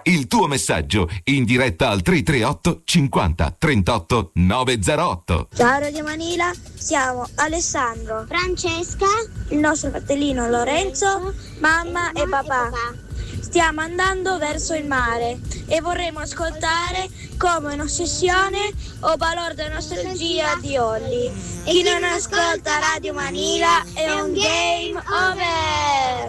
Il tuo messaggio in diretta al 338 50 38 908. Ciao Radio Manila, siamo Alessandro, Francesca, il nostro fratellino Lorenzo, mamma e papà. Stiamo andando verso il mare e vorremmo ascoltare come un'ossessione o valore della nostalgia di Olli. Chi non ascolta Radio Manila è un game over!